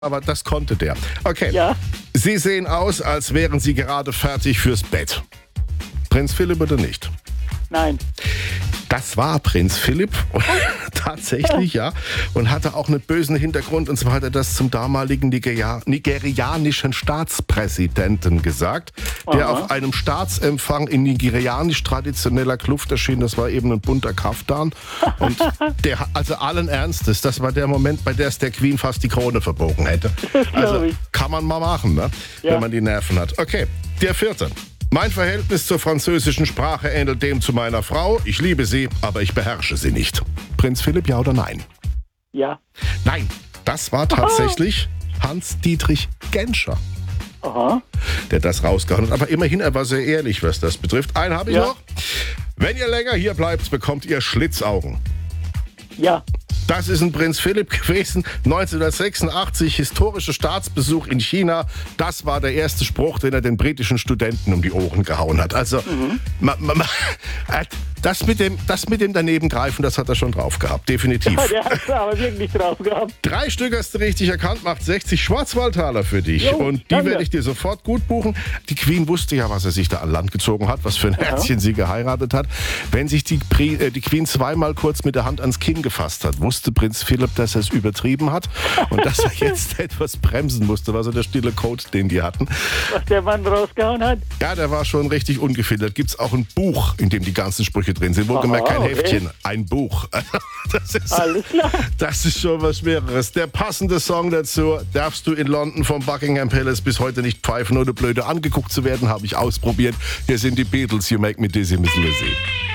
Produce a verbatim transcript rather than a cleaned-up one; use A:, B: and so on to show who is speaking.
A: Aber das konnte der. Okay.
B: Ja.
A: Sie sehen aus, als wären Sie gerade fertig fürs Bett. Prinz Philipp oder nicht?
B: Nein.
A: Das war Prinz Philipp, tatsächlich, ja. Und hatte auch einen bösen Hintergrund. Und zwar hat er das zum damaligen Nigeria- nigerianischen Staatspräsidenten gesagt, der
B: Aha.
A: auf einem Staatsempfang in nigerianisch traditioneller Kluft erschien. Das war eben ein bunter Kaftan. Und der, also allen Ernstes, das war der Moment, bei der es der Queen fast die Krone verbogen hätte.
B: Das glaub
A: Also
B: ich.
A: kann man mal machen, ne?
B: Ja.
A: Wenn man die Nerven hat. Okay, der vierte. Mein Verhältnis zur französischen Sprache ähnelt dem zu meiner Frau. Ich liebe sie, aber ich beherrsche sie nicht. Prinz Philipp, ja oder nein?
B: Ja.
A: Nein, das war tatsächlich Hans-Dietrich Genscher,
B: Aha.
A: der das rausgehauen hat. Aber immerhin, er war sehr ehrlich, was das betrifft. Einen habe ich
B: Ja.
A: noch. Wenn ihr länger hier bleibt, bekommt ihr Schlitzaugen.
B: Ja.
A: Das ist ein Prinz Philipp gewesen, neunzehnhundertsechsundachtzig, historischer Staatsbesuch in China. Das war der erste Spruch, den er den britischen Studenten um die Ohren gehauen hat. Also, ma, ma, ma, äh, das, mit dem, das mit dem Danebengreifen, das hat er schon drauf gehabt, definitiv.
B: Ja, der hat aber wirklich drauf gehabt.
A: Drei Stück hast du richtig erkannt, macht sechzig Schwarzwaldtaler für dich.
B: Jo,
A: Und die
B: danke.
A: werde ich dir sofort gut buchen. Die Queen wusste ja, was er sich da an Land gezogen hat, was für ein Herzchen sie geheiratet hat. Wenn sich die, Pri- äh, die Queen zweimal kurz mit der Hand ans Kinn gefasst hat, wusste Prinz Philipp, dass er es übertrieben hat und dass er jetzt etwas bremsen musste. War so der stille Code, den die hatten.
B: Was der Mann rausgehauen hat.
A: Ja, der war schon richtig ungefiltert. Gibt es auch ein Buch, in dem die ganzen Sprüche drin sind. Wohlgemerkt
B: Aha,
A: kein
B: okay.
A: Heftchen, ein Buch. Das ist,
B: Alles klar.
A: das ist schon was Schwereres. Der passende Song dazu, darfst du in London vom Buckingham Palace bis heute nicht pfeifen, ohne blöde angeguckt zu werden, habe ich ausprobiert. Hier sind die Beatles, You Make Me Dizzy, Miss Lizzy.